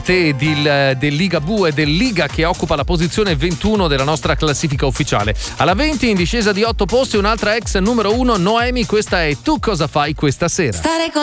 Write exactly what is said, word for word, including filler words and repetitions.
Del, del Ligabue e del Liga, che occupa la posizione ventuno della nostra classifica ufficiale. Alla venti, in discesa di otto posti, un'altra ex numero uno, Noemi. Questa è Tu cosa fai questa sera? Stare con